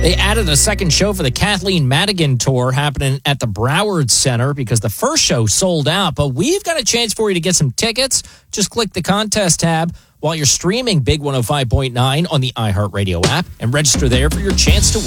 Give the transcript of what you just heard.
They added a second show for the Kathleen Madigan Tour happening at the Broward Center because the first show sold out. But we've got a chance for you to get some tickets. Just click the contest tab while you're streaming Big 105.9 on the iHeartRadio app and register there for your chance to win.